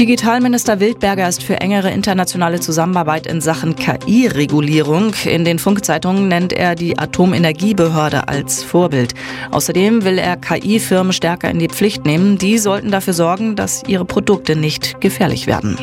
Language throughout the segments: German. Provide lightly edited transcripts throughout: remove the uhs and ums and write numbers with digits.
Digitalminister Wildberger ist für engere internationale Zusammenarbeit in Sachen KI-Regulierung. In den Funk-Zeitungen nennt er die Atomenergiebehörde als Vorbild. Außerdem will er KI-Firmen stärker in die Pflicht nehmen. Die sollten dafür sorgen, dass ihre Produkte nicht gefährlich werden.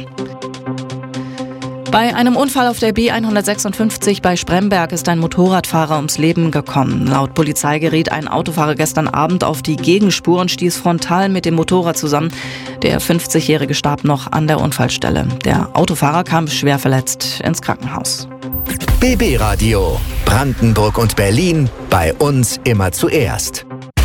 Bei einem Unfall auf der B156 bei Spremberg ist ein Motorradfahrer ums Leben gekommen. Laut Polizei geriet ein Autofahrer gestern Abend auf die Gegenspur und stieß frontal mit dem Motorrad zusammen. Der 50-Jährige starb noch an der Unfallstelle. Der Autofahrer kam schwer verletzt ins Krankenhaus. BB Radio. Brandenburg und Berlin. Bei uns immer zuerst.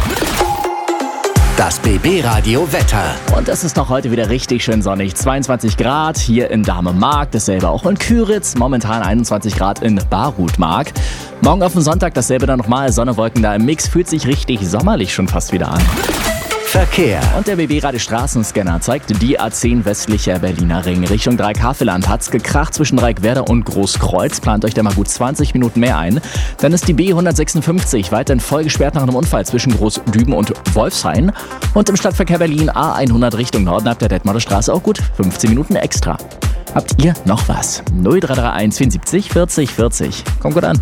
Das BB Radio Wetter. Und es ist noch heute wieder richtig schön sonnig. 22 Grad hier in Dahme-Mark, dasselbe auch in Küritz. Momentan 21 Grad in Barutmark. Morgen auf den Sonntag dasselbe dann nochmal. Sonne, Wolken da im Mix. Fühlt sich richtig sommerlich schon fast wieder an. Verkehr. Und der BB Radio Straßenscanner zeigt die A10 westlicher Berliner Ring. Richtung Dreieck-Havelland hat's gekracht zwischen Dreieckwerder und Großkreuz. Plant euch da mal gut 20 Minuten mehr ein. Dann ist die B156 weiterhin voll gesperrt nach einem Unfall zwischen Großdüben und Wolfshain. Und im Stadtverkehr Berlin A100 Richtung Norden ab der Detmolder Straße auch gut 15 Minuten extra. Habt ihr noch was? 0331 74 40 40. Kommt gut an.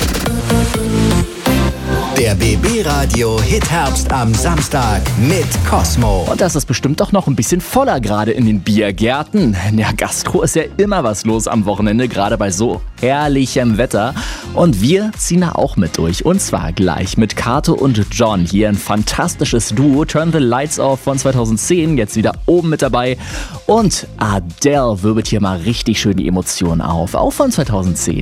Der BB Radio Hit Herbst am Samstag mit Cosmo. Und das ist bestimmt doch noch ein bisschen voller gerade in den Biergärten. Ja, Gastro ist ja immer was los am Wochenende, gerade bei so herrlichem Wetter. Und wir ziehen da auch mit durch. Und zwar gleich mit Kato und John. Hier ein fantastisches Duo. Turn the Lights Off von 2010, jetzt wieder oben mit dabei. Und Adele wirbelt hier mal richtig schön die Emotionen auf. Auch von 2010.